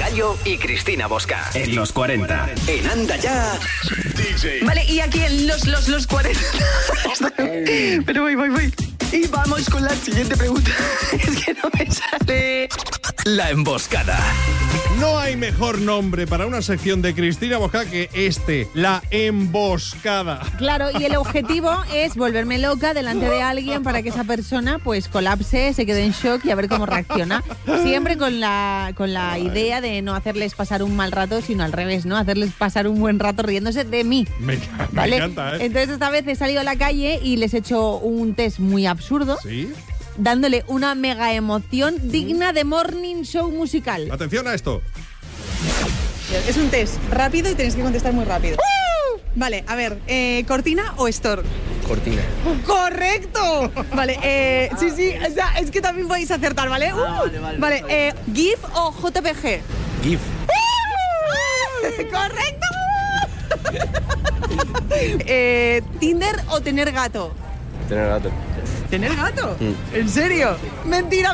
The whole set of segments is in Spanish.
Yayo y Cristina Bosca. En los 40. En Anda Ya. DJ. Vale, y aquí en los 40. Pero voy. Y vamos con la siguiente pregunta. Es que no me sale. La emboscada. No hay mejor nombre para una sección de Cristina Bosca que la emboscada. Claro, y el objetivo es volverme loca delante de alguien para que esa persona pues colapse, se quede en shock y a ver cómo reacciona. Siempre con la idea de no hacerles pasar un mal rato, sino al revés, ¿no? Hacerles pasar un buen rato riéndose de mí. Me encanta, ¿eh? Entonces esta vez he salido a la calle y les he hecho un test muy absurdo. ¿Sí? Dándole una mega emoción digna de morning show musical. Atención a esto. Es un test rápido y tenéis que contestar muy rápido. Vale, a ver, ¿cortina o store? Cortina. ¡Correcto! Vale, sí, o sea, es que también podéis acertar, ¿vale? Vale, ¿GIF o JPG? GIF. ¡Correcto! ¿Tinder o tener gato? Tener gato. ¿Tener gato? ¿En serio? Mentira,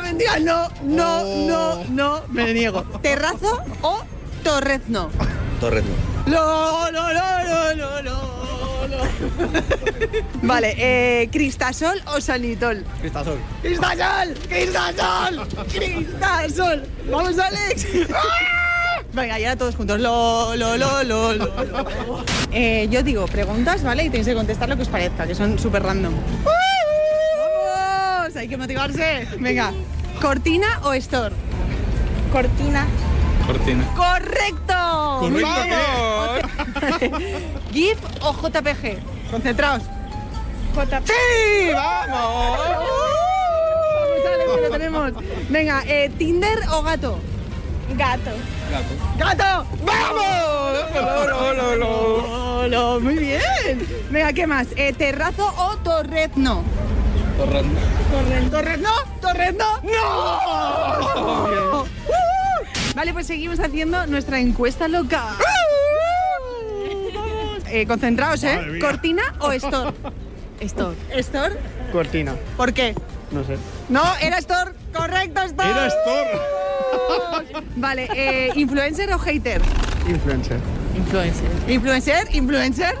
no, me niego. ¿Terrazo o torrezno? Torrezno. No. Vale, ¿cristasol o sanitol? Cristasol. ¡Cristasol! ¡Vamos, Alex! Venga, y ahora todos juntos. Yo digo preguntas, ¿vale? Y tenéis que contestar lo que os parezca, que son súper random. ¡Vamos! Hay que motivarse. Venga, ¿cortina o store? Cortina. ¡Correcto! ¿Correcto qué? ¿GIF o JPG? Concentraos. JPG. ¡Sí! ¡Vamos! Vamos, Alex, que lo tenemos. Venga, ¿Tinder o gato? Gato. ¡Gato! ¡Vamos! ¡No! Muy bien. Venga, ¿qué más? ¿Terrazo o torrezno? ¿Torrezno? ¡No! Vale, pues seguimos haciendo nuestra encuesta loca. Concentraos, ¿eh? Madre mía. ¿Cortina o store? ¿Store? Cortina. ¿Por qué? No sé. No, era store. Correcto, store. Era Store. Vale, ¿influencer o hater? Influencer. ¿Influencer?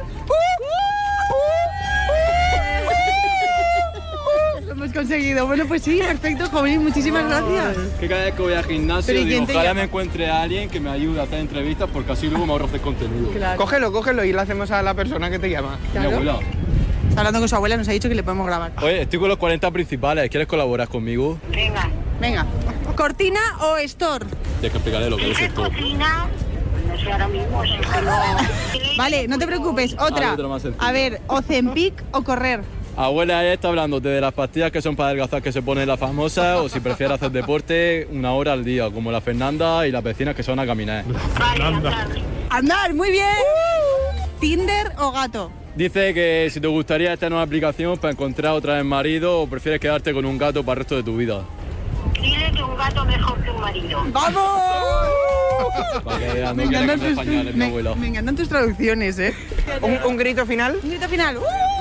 Lo hemos conseguido. Bueno, pues sí, perfecto, joven, muchísimas gracias. Que cada vez que voy al gimnasio Pero ¿y digo, quién te ojalá llama? me encuentre a alguien que me ayude a hacer entrevistas porque así luego me ahorro hacer contenido. Claro. Cógelo y le hacemos a la persona que te llama. Mi abuela. Está hablando con su abuela, nos ha dicho que le podemos grabar. Oye, estoy con los 40 principales, ¿quieres colaborar conmigo? Venga. ¿Cortina o store? Tienes que explicarle lo que es esto. No sé ahora mismo, sí que no. Vale, no te preocupes. Otra. otra más sencilla. A ver, ¿Ozempic o correr? Abuela, ella está hablando de las pastillas que son para adelgazar que se pone la famosa o si prefiere hacer deporte 1 hora al día, como la Fernanda y las vecinas que son a caminar. Andar, muy bien. ¿Tinder o gato? Dice que si te gustaría esta nueva aplicación para encontrar otra vez marido o prefieres quedarte con un gato para el resto de tu vida. Dile que un gato mejor que un marido. ¡Vamos! Para que no Me quiera encantan comer pañales, mi abuela. me encantan tus traducciones, ¿eh? ¿Un grito final? Un grito final.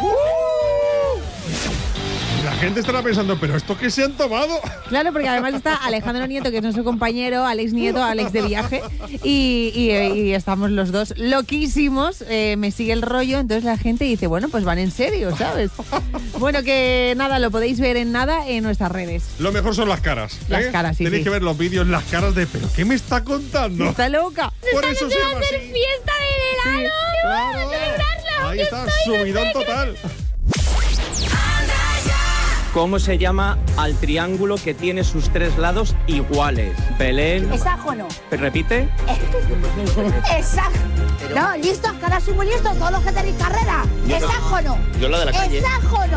La gente estará pensando, ¿pero esto qué se han tomado? Claro, porque además está Alejandro Nieto, que es nuestro compañero, Alex Nieto, Alex de viaje, y estamos los dos loquísimos, me sigue el rollo, entonces la gente dice, bueno, pues van en serio, ¿sabes? Bueno, que nada, lo podéis ver en nuestras redes. Lo mejor son las caras. Las caras, sí, Tenéis sí. que ver los vídeos, las caras de, ¿pero qué me está contando? Está loca. Por eso se llama así. ¡Fiesta de helado! Claro. Ahí está, subidón total. ¿Cómo se llama al triángulo que tiene sus 3 lados iguales? Belén. Hexágono. ¿Repite? Hexágono. No, listos, que ahora soy muy listo, todos los que tenéis carrera. Hexágono. Yo la de la calle. Hexágono.